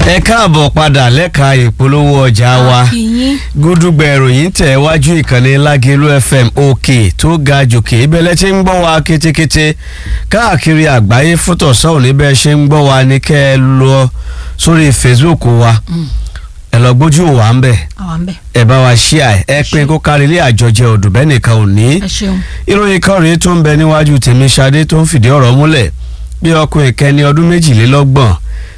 ẹ káàbọ̀ padà lẹ́ka ìpolówó ọjà wa gúdúgbẹ̀ ìròyìn tẹ̀ wájú ìkànnì Lágelú FM òkè tó ga jòkè ibẹ̀lẹ̀ tí ń gbọ́ wa kétékété káàkiri àgbáyé fótó sọ́ọ̀ níbẹ̀ ṣe ń gbọ́ wa ní kẹ́ ẹ lọ sórí Facebook wa ẹ lọ gbójú wa ń bẹ̀ ẹ bá wa ṣíà ẹ pín kó kárí ilé àjọjẹ òdùbẹ́ nìkan ò ní ìròyìn kan rèé tó ń bẹ níwájú tèmi Ṣadé tó ń fìdí ọ̀rọ̀ múlẹ̀ bí ọkùnrin kẹni ọdún 22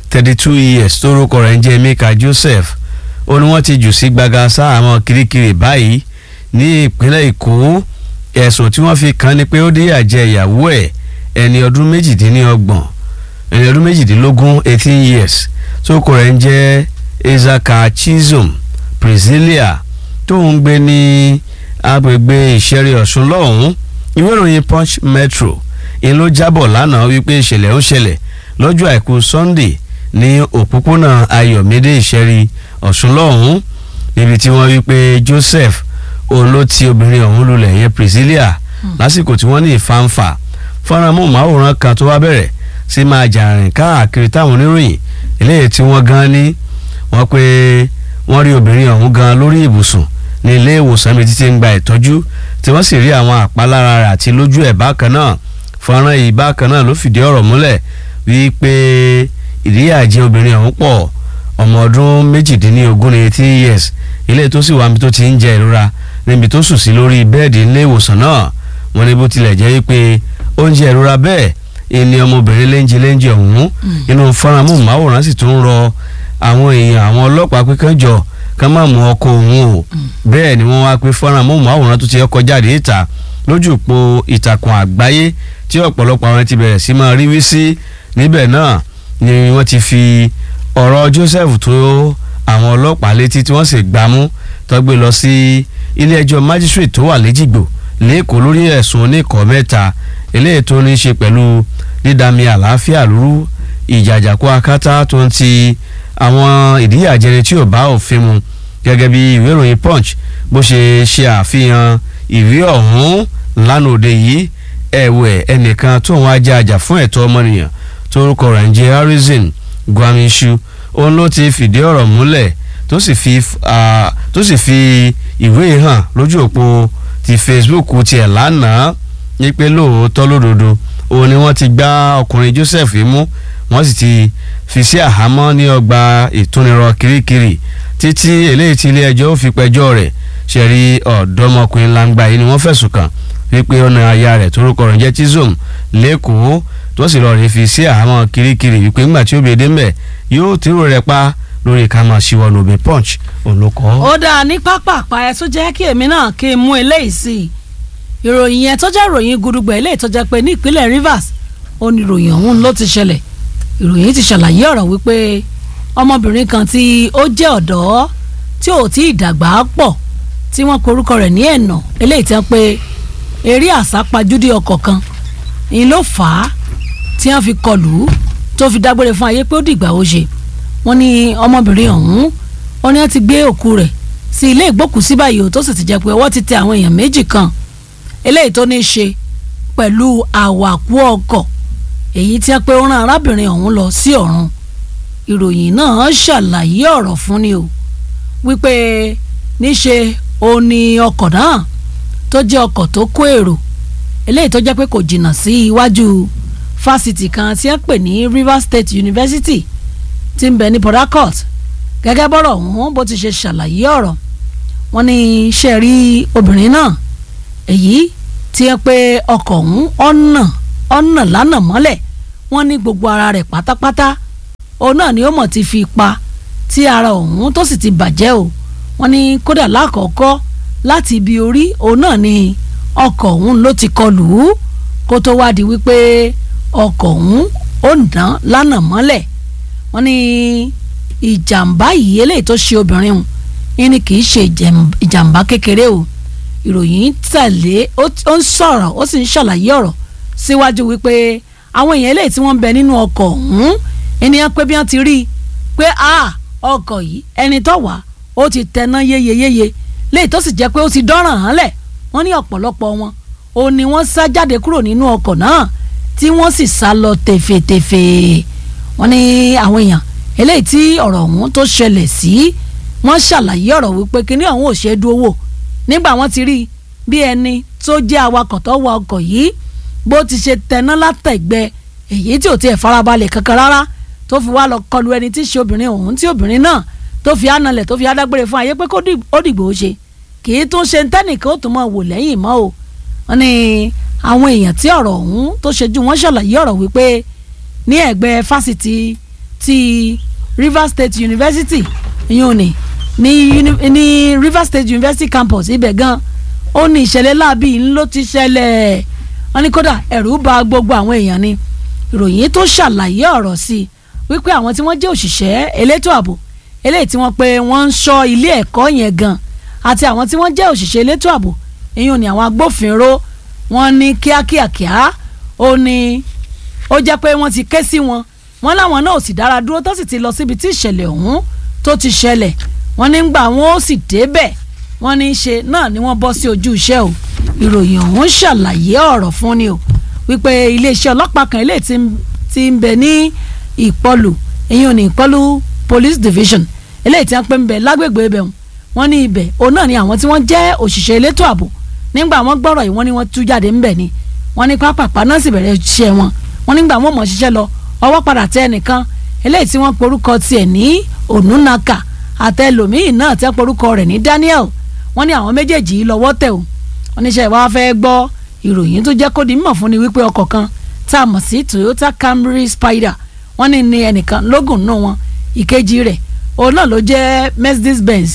32 years tórúkọ rẹ̀ ń jẹ́ Emeka Joseph ó ní wọ́n ti jù sí gbaga sáàmọ́ kirikiri báyìí ní ìpínlẹ̀ Èkó ẹ̀sùn tí wọ́n fi kàn ní pé ó díyà jẹ ìyàwó ẹ̀ ẹni ọdún 28 ẹni ọdún 18 18 years tórúkọ rẹ̀ ń jẹ́ Ezaka Chizum Priscilla tó ń gbé ní agbègbè Ìṣẹ̀rí Ọ̀ṣun lọ́hùn-ún ìwé ìròyìn Punch Metro ń ló jábọ̀ lánàá wípé ìṣẹ̀lẹ̀ ń ṣẹlẹ̀ lọ́jọ́ àìkú Sunday ní òpópónà Ayọ̀mídé Ìṣẹ̀rí Ọ̀ṣun lọ́hùn-ún níbi tí wọ́n wí pé Joseph òun ló ti obìnrin ọ̀hún lulẹ̀ yẹn Priscilla lásìkò tí wọ́n ní ìfàǹfà fọ́nrán móhùnmáwòrán kan tó wá bẹ̀rẹ̀ sí máa jà rìn káàkiri táwọn oníròyìn eléyìí tí wọ́n gan ní wọ́n pé wọ́n rí obìnrin ọ̀hún gan lórí ibùsùn ní ilé ìwòsàn mi títí ń gba ìtọ́jú tí wọ́n sì rí àwọn àpalára rẹ̀ àti lójú ẹ̀ bákan náà fọ́nrán yìí bákan náà ló fìdí ọ̀rọ̀ múlẹ̀ wípé ìdíyàjẹ obìnrin ọ̀hún pọ̀ ọmọ ọdún 18 ní 18 years ilé tó sì wà níbi tó ti ń jẹ ìrora níbi tó sùn sí lórí bẹ́ẹ̀dì ilé ìwòsàn náà wọ́n ní bó tilẹ̀ jẹ́ wípé oúnjẹ ìrora bẹ́ẹ̀ ìní ọmọbìnrin léńjẹ ọ̀hún inú fọ́nrán móhùnmáwòrán sì tún rọ àwọn èèyàn àwọn ọlọ́pàá pé kán jọ kán má mú ọkọ òun o bẹ́ẹ̀ ni wọ́n wá pé fọ́nrán móhùnmáwòrán tó ti kọjá jáde ìta lójú òpó ìtàkùn àgbáyé tí ọ̀pọ̀lọpọ̀ àwọn ti bẹ̀rẹ̀ sí máa rí wí sí níbẹ̀ náà ni wọ́n ti fi ọ̀rọ̀ Joseph tó àwọn ọlọ́pàá létí tí wọ́n sì gbámú tó gbé lọ sí ilé ẹjọ́ májísírèètì tó wà lẹ́jìgbò lẹ́kọ̀ọ́ lórí ẹ̀sùn oníkọ̀ọ́ mẹ́ta eléyìí tó ní í ṣe pẹ̀lú dídàmí àlàáfíà lóru ìjàjàkú akátá tó ń ti àwọn ìdíyàjẹni tí ò bá òfin mu gẹ́gẹ́ bí ìwé ìròyìn Punch bó ṣe ṣe àfihàn ìwé ọ̀hún lánàá òde yìí ẹ̀wẹ̀ ẹnìkan tó ń wá jà fún ẹ̀tọ́ ọmọnìyàn torúkọ rẹ̀ ń jẹ́ Harrison Gwamishu òun ló ti fìdí ọ̀rọ̀ múlẹ̀ tó sì fi ìwé hàn lójú òpó ti Facebook tiẹ̀ lánàá ní pé lóòótọ́ lódodo òun ni wọ́n ti gbá ọkùnrin Joseph mú wọ́n sì ti fi sí àhámọ́ ní ọgbà ìtúnirọ̀ kirikiri títí eléyìí tí ilé ẹjọ́ fi pẹjọ́ rẹ̀ ṣe rí ọ̀dọ́mọkùnrin langba yìí ni wọ́n fẹ̀sùn kàn wípé ọ̀nà aya rẹ̀ torúkọ rẹ̀ jẹ́ Chizum lẹ́kọ̀ọ́ tó sì lọ́ọ́ rí fi sí àhámọ́ kirikiri wípé ńgbà tí ó bèè dé mbẹ̀ yóò tìrò rẹ̀ pa lórí ká máa ṣíwọ́ lóbi Punch olùkọ́. ó dáa ní pápápá ẹ tó jẹ́ kí èmi náà kí n mú eléyìí sí i ìròyìn yẹn tó jẹ́ ìròyìn gudugbẹ̀ eléyìí tó jẹ́ pé ní ìpínlẹ̀ Rivers ó ní ìròyìn ọ̀hún ló ti ṣẹlẹ̀ ìròyìn ti ṣàlàyé ọ̀rọ̀ wípé ọmọbìnrin kan tí ó jẹ́ ọ̀dọ́ tí ò tí ì dàgbà pọ̀ tí wọ́n korúkọ rẹ̀ ní ẹ̀nà eléyìí tí wọ́n pe eré àsápajúdé ọkọ̀ kan ni ló fà á tí wọ́n fi kọlù ú tó fi dágbére fún ayé pé ó dìgbà ó ṣe wọ́n ní ọmọbìnrin ọ̀hún wọ́n ní wọ́n ti gbé òkú rẹ̀ sí ilé ìgbókùsí báyìí tó sì ti jẹ́ pé ọwọ́ ti tẹ àwọn èèyàn méjì kan eléyìí tó ní í ṣe pẹ̀lú àwàkú ọkọ̀ èyí tí wọ́n pe ó rán arábìnrin ọ̀hún lọ sí ọ̀run ìròyìn náà ṣàlàyé ọ̀rọ̀ fún ni o wípé níṣe ó ní ọkọ̀ náà tó jẹ́ ọkọ̀ tó kó èrò eléyìí tó jẹ́ pé kò jìnnà sí iwájú fásitì kan tí wọ́n pè ní Rivers State University tí ń bẹ ní Port Harcourt gẹ́gẹ́ bọ́rọ̀ ọ̀hún bó ti ṣe ṣàlàyé ọ̀rọ̀ wọ́n ní ṣe rí obìnrin náà èyí tí wọ́n pe ọkọ̀ ọ̀hún ọ̀nà lánàá mọ́lẹ̀ wọ́n ní gbogbo ara rẹ̀ pátápátá òun náà ni ó mọ̀ ti fi pa tí ara ọ̀hún tó sì ti bàjẹ́ o wọ́n ní kódà lákọ̀ọ́kọ́ láti ibi orí òun náà ni ọkọ̀ ọ̀hún ló ti kọlù ú kó tó wá di wípé ọkọ̀ ọ̀hún ó ń dán lánàá mọ́lẹ̀ wọ́n ní ìjàmbá yìí eléyìí tó ṣe obìnrin hùn ní kì í ṣe ìjàmbá kékeré o ìròyìn tẹ̀lé ó ń sọ̀rọ̀ ó sì ń ṣàlàyé ọ̀rọ̀ síwájú wípé àwọn èèyàn eléyìí tí wọ́n ń bẹ nínú ọkọ̀ ọ̀hún ènìyàn pé bí wọ́n ti rí i pé ọkọ̀ yìí ẹni tó wà ó ti tẹná yéyeyéye léyìí tó sì jẹ́ pé ó ti dọ́ràn án lẹ̀ wọ́n ní ọ̀pọ̀lọpọ̀ wọn ó ní wọ́n sá jáde kúrò nínú ọkọ̀ náà tí wọ́n sì sá lọ tèfètèfè wọ́n ní àwọn èèyàn eléyìí tí ọ̀rọ̀ ọ̀hún tó ṣẹlẹ̀ sí wọ́n ṣàlàyé ọ̀rọ̀ wípé kíní ọ̀hún ò ṣe é dúró wò nígbà wọ́n ti rí bí ẹni tó jẹ́ awakọ̀ tó wa ọkọ̀ yìí bó ti ṣe tẹná látẹ̀gbẹ́ èyí tí ò tiẹ̀ farabalẹ̀ kankan rárá tó fi wá lọ kọlu ẹni tí ṣe obìnrin ọ̀hún tí obìnrin náà tó fi ánalẹ̀ tó fi adágbére fún ayé pé ó dìgbò ó ṣe kì í tún ṣe tẹ́nìkan ó tún mọ̀ wò lẹ́yìn mọ́ o wọ́n ní àwọn èèyàn tí ọ̀rọ̀ ọ̀hún tó ṣojú wọn ṣàlàyé ọ̀rọ̀ wípé ní ẹ̀gbẹ́ fásitì ti Rivers State University ìyún ní Rivers State University campus ibẹ̀ gan ó ní ìṣẹ̀lẹ̀ láabi ló ti ṣẹlẹ̀ wọ́n ní kódà ẹ̀rù bà gbogbo àwọn èèyàn ni ìròyìn tó ṣàlàyé ọ̀rọ̀ sí i wípé àwọn tí wọ́n jẹ́ òṣìṣẹ́ elétò ààbò eléyìí tí wọ́n pé wọ́n ń ṣọ́ ilé ẹ̀kọ́ yẹn gan àti àwọn tí wọ́n jẹ́ òṣìṣẹ́ elétò ààbò ìyún ní àwọn agbófinró wọ́n ní kíákíákíá ó ní ó jẹ́ pé wọ́n ti ké sí wọn wọ́n láwọn náà ò sì dára dúró tó sì ti lọ síbi tí ìṣẹ̀lẹ̀ ọ̀hún tó ti ṣẹlẹ̀ wọ́n nígbà wọn ó sì débẹ̀ wọ́n ní í ṣe náà ni wọ́n bọ́ sí ojú iṣẹ́ o ìròyìn ọ̀hún ṣàlàyé ọ̀rọ̀ fún ni o wípé iléeṣẹ́ ọlọ́pàá kan eléyìí tí ń bẹ ní ìpọlù ìyún ní ìpọlù police division eléyìí tí wọ́n pè ń bẹ lágbègbè ibẹ̀ wọ́n ní ibẹ̀ òun náà ni àwọn tí wọ́n jẹ́ òṣìṣẹ́ elétò ààbò nígbà wọ́n gbọ́rọ̀ yìí wọ́n ní wọ́n tú jáde ńbẹ̀ ni wọ́n ní pápápá náà sì bẹ̀rẹ̀ iṣẹ́ wọ́n nígbà wọ́n mọ̀ ṣiṣẹ́ lọ ọwọ́ padà tẹ ẹnìkan eléyìí tí wọ́n porúkọ tiẹ̀ ní Onunaka àtẹlòmíì náà tẹ́ porúkọ rẹ̀ ní Daniel wọ́n ní àwọn méjèèjì yìí lọ́wọ́ tẹ̀ o wọ́n níṣẹ́ ìwà fẹ́ gbọ́ ìròyìn tó jẹ́ kó di mímọ̀ fún ni wípé ọkọ̀ kan tá a mọ̀ sí Toyota Camry Spider wọ́n ní ẹnìkan lógún nù wọn ìkejì rẹ̀ òun náà ló jẹ́ Mercedes-Benz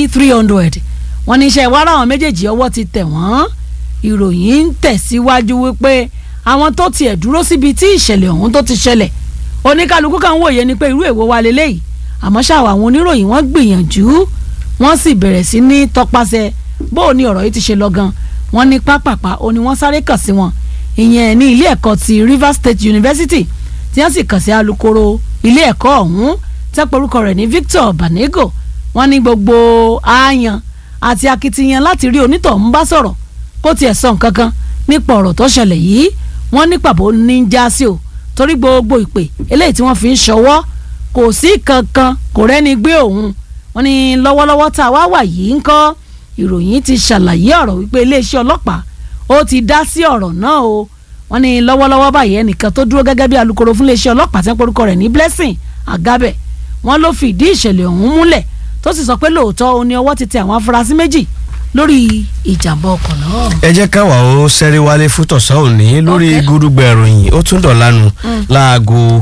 E300 wọ́n níṣẹ́ ìwà ara àwọn méjèèjì ọwọ́ ti tẹ̀ wọ́n ìròyìn ń tẹ̀síwájú wípé àwọn tó tiẹ̀ dúró síbi tí ìṣẹ̀lẹ̀ ọ̀hún tó ti ṣẹlẹ̀ oníkálukú kan wòye ni pé irú èwo wa leléyìí àmọ́ ṣáà àwọn oníròyìn wọ́n gbìyànjú wọ́n sì bẹ̀rẹ̀ sí ní tọpasẹ̀ bó o ní ọ̀rọ̀ yìí ti ṣe lọ gan wọ́n ní pápápá ó ní wọ́n sáré kàn sí wọn ìyẹn ní ilé ẹ̀kọ́ ti Rivers State University tí wọ́n sì kàn sí alukoro ilé ẹ̀kọ́ ọ̀hún tẹ́pọ̀ orúkọ rẹ̀ ní Victor Banego wọ́n ní gbogbo ààyàn àti akitiyan láti rí onítọ̀hún bá sọ̀rọ̀ kó tiẹ̀ sọ nǹkan kan nípa ọ̀rọ̀ tó ṣẹlẹ̀ yìí wọ́n ní pàbó ní ń já sí o torí gbogbo ìpè eléyìí tí wọ́n fi ń ṣọwọ́ kò sí kankan kò rẹ́ni gbé òun wọ́n ní lọ́wọ́lọ́wọ́ tá a wá wà yìí ń kọ́ ìròyìn ti ṣàlàyé ọ̀rọ̀ wípé iléeṣẹ́ ọlọ́pàá ó ti dá sí ọ̀rọ̀ náà o wọ́n ní lọ́wọ́lọ́wọ́ báyìí ẹnìkan tó dúró gẹ́gẹ́ bí alukoro fún iléeṣẹ́ ọlọ́pàá tí wọ́n porúkọ rẹ̀ ní Blessing Agabe wọ́n ló fìdí ìṣẹ̀lẹ̀ ọ̀hún múlẹ̀ tó sì sọ pé lóòótọ́ ó ní ọwọ́ ti tẹ àwọn afurasí méjì lórí ìjàmbá ọkọ̀ náà. ẹ jẹ́ káwa ó ṣẹ́rí wálé fún tọ̀sán òní lórí gúdúgbẹ̀ ìròyìn ó tún dọ̀lánu láago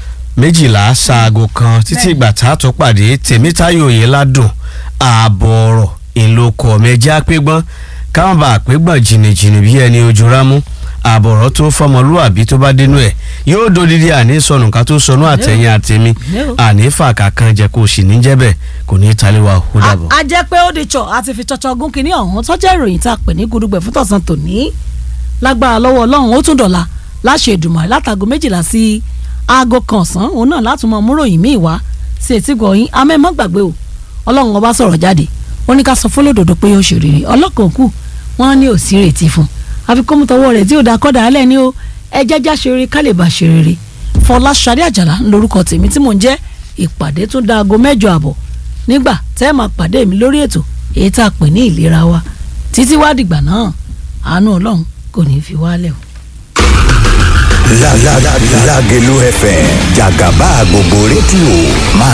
12 ṣaago kan títí ìgbà tá a tó pàdé Tèmítáyọ̀ Oyèládùn ààbọ̀ ọ̀rọ̀ ìlòkọ̀ mẹ́jà pégbọ́n káwọn bá pégbọ́n jìnnìjìnnì bí ẹni ojú rámú ààbọ̀ ọ̀rọ̀ tó fọmọlúwàbí tó bá dénú ẹ̀ yóò dodidi àní sọnù ká tó sọnù àtẹ̀yìn àtẹ̀mí àní fàkà kan jẹ́ kó sì ní jẹ́ bẹ́ẹ̀ kò ní í taliwa ó dàbọ̀. a jẹ́ pé ó di tsọ̀ àti fi tsọ̀tsọ̀ gún kínní ọ̀hún tó jẹ́ ìròyìn tá a pè ní gudugbẹ̀ fún tọ̀sán tòní lágbára lọ́wọ́ Ọlọ́run ó tún dọ̀la láṣẹ Èdùmàrè látago 12 sí aago 1 ọ̀sán òun náà láti mọ múròyìn míì wá sí etí gbọ̀yìn amẹ́mọ́ gbàgbé o Ọlọ́run ọba sọ̀rọ̀ jáde ó ní ká sọ fọlọ́dọ̀dọ̀ pé ó ṣèrèrè ọlọ́kàn kù wọ́n ní òsì retí fún àfi kó mú tọwọ́ rẹ̀ tí ò dá kọ́dà alẹ́ ni ó ẹ jẹ́já ṣeré ká lè bá ṣeré Fọláṣadé Àjàlá lórúkọ tèmi tí mò ń jẹ́ ìpàdé tún da aago 8:00 nígbà tẹ́ ẹ máa pàdé mi lórí ètò èyí tá a pè ní ìlera wa títí wá dìgbà náà àánú Ọlọ́run kò ní í fi wálẹ̀ o. Lágelú FM jàgàbá gbogbo rédíò